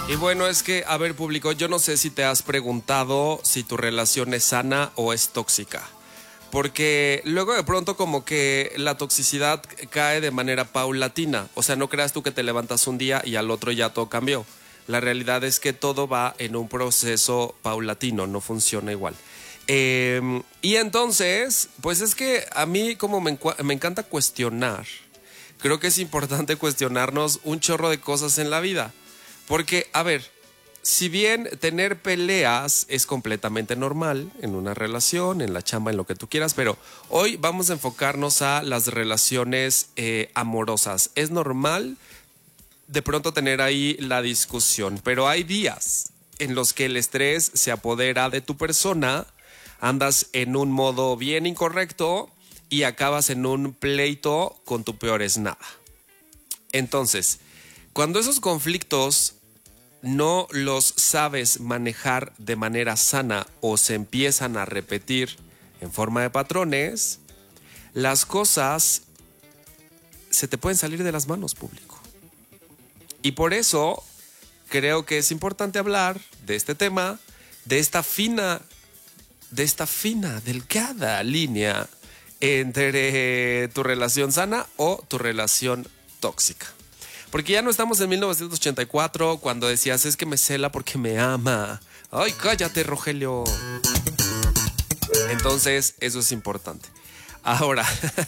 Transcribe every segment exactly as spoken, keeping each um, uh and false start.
Y bueno, es que, a ver, público, yo no sé si te has preguntado si tu relación es sana o es tóxica. Porque luego de pronto como que la toxicidad cae de manera paulatina. O sea, no creas tú que te levantas un día y al otro ya todo cambió. La realidad es que todo va en un proceso paulatino, no funciona igual. Eh, y entonces, pues es que a mí como me, me encanta cuestionar, creo que es importante cuestionarnos un chorro de cosas en la vida. Porque, a ver, si bien tener peleas es completamente normal en una relación, en la chamba, en lo que tú quieras, pero hoy vamos a enfocarnos a las relaciones eh, amorosas. Es normal de pronto tener ahí la discusión, pero hay días en los que el estrés se apodera de tu persona, andas en un modo bien incorrecto y acabas en un pleito con tu peor es nada. Entonces, cuando esos conflictos no los sabes manejar de manera sana o se empiezan a repetir en forma de patrones, las cosas se te pueden salir de las manos, público. Y por eso creo que es importante hablar de este tema, de esta fina, de esta fina, delgada línea entre tu relación sana o tu relación tóxica. Porque ya no estamos en mil novecientos ochenta y cuatro cuando decías es que me cela porque me ama. Ay, cállate, Rogelio. Entonces, eso es importante. Ahora,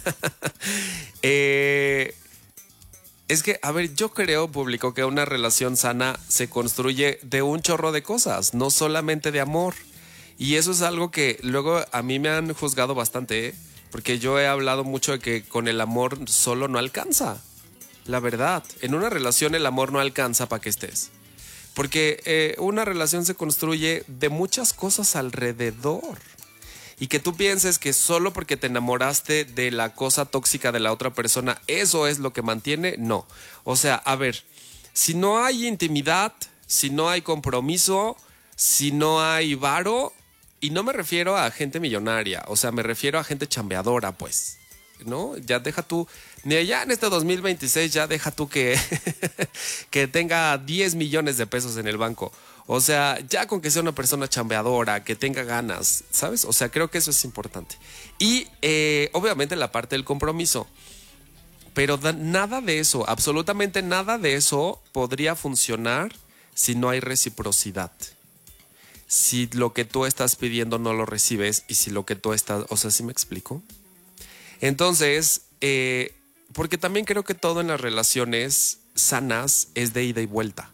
eh, es que, a ver, yo creo, público, que una relación sana se construye de un chorro de cosas, no solamente de amor. Y eso es algo que luego a mí me han juzgado bastante, ¿eh? Porque yo he hablado mucho de que con el amor solo no alcanza. La verdad, en una relación el amor no alcanza para que estés. Porque eh, una relación se construye de muchas cosas alrededor. Y que tú pienses que solo porque te enamoraste de la cosa tóxica de la otra persona, eso es lo que mantiene, no. O sea, a ver, si no hay intimidad, si no hay compromiso, si no hay varo, y no me refiero a gente millonaria, o sea, me refiero a gente chambeadora, pues, ¿no? Ya deja tú, ya en este dos mil veintiséis ya deja tú que, que tenga diez millones de pesos en el banco. O sea, ya con que sea una persona chambeadora, que tenga ganas, ¿sabes? O sea, creo que eso es importante. Y eh, obviamente la parte del compromiso. Pero da, nada de eso, absolutamente nada de eso podría funcionar si no hay reciprocidad. Si lo que tú estás pidiendo no lo recibes y si lo que tú estás... O sea, ¿sí me explico? Entonces, eh, porque también creo que todo en las relaciones sanas es de ida y vuelta.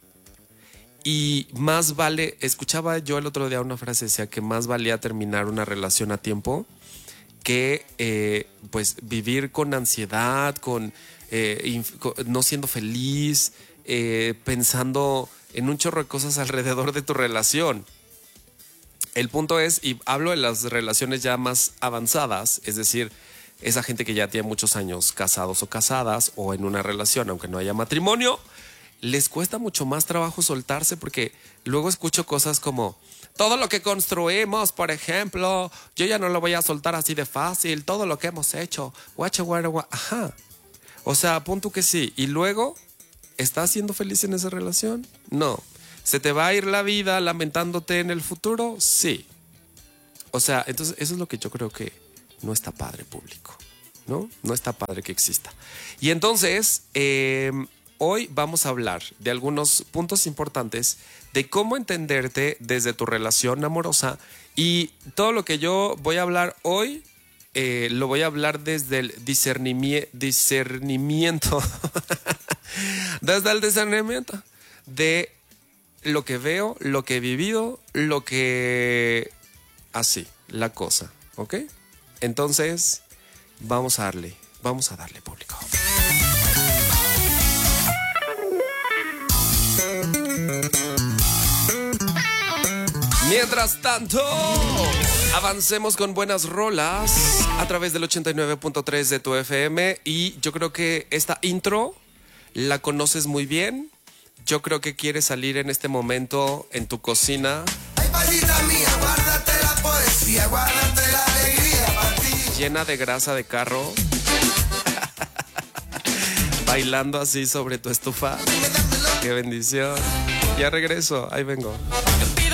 Y más vale, escuchaba yo el otro día una frase, decía que más valía terminar una relación a tiempo que eh, pues vivir con ansiedad, con, eh, inf- con no siendo feliz, eh, pensando en un chorro de cosas alrededor de tu relación. El punto es, y hablo de las relaciones ya más avanzadas, es decir, esa gente que ya tiene muchos años casados o casadas o en una relación, aunque no haya matrimonio, les cuesta mucho más trabajo soltarse porque luego escucho cosas como todo lo que construimos, por ejemplo, yo ya no lo voy a soltar así de fácil, todo lo que hemos hecho, guacha, guacha, guacha. Ajá. O sea, punto que sí. Y luego, ¿estás siendo feliz en esa relación? No. ¿Se te va a ir la vida lamentándote en el futuro? Sí. O sea, entonces eso es lo que yo creo que no está padre, público, ¿no? No está padre que exista. Y entonces, eh, hoy vamos a hablar de algunos puntos importantes de cómo entenderte desde tu relación amorosa y todo lo que yo voy a hablar hoy, eh, lo voy a hablar desde el discernimi- discernimiento, desde el discernimiento de lo que veo, lo que he vivido, lo que... Así, la cosa, ¿ok? Entonces, vamos a darle, vamos a darle, público. Mientras tanto, avancemos con buenas rolas a través del ochenta y nueve punto tres de tu F M. Y yo creo que esta intro la conoces muy bien. Yo creo que quieres salir en este momento en tu cocina. Ay, palita mía, guárdate la poesía, guárdate la alegría para ti. Llena de grasa de carro. Bailando así sobre tu estufa. Qué bendición. Ya regreso, ahí vengo. Yo